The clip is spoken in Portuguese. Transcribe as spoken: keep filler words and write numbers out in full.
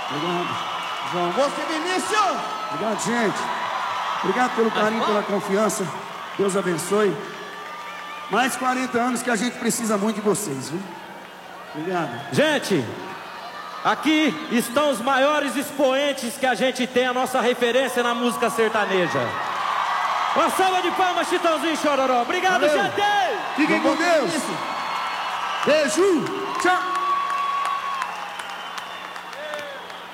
Obrigado, João. Você, Vinícius. Obrigado, gente. Obrigado pelo carinho, pela confiança. Deus abençoe. Mais quarenta anos que a gente precisa muito de vocês, viu? Obrigado. Gente, aqui estão os maiores expoentes que a gente tem, a nossa referência na música sertaneja. Uma salva de palmas, Chitãozinho e Chororó. Obrigado, Valeu. gente! Fiquem com Deus. Beijo. Tchau.